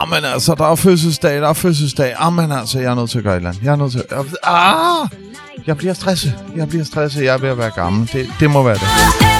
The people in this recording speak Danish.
men altså, der er fødselsdag. Jamen altså, jeg er nødt til at gøre et eller andet. Jeg bliver stresset. Jeg er ved at være gammel. Det må være det.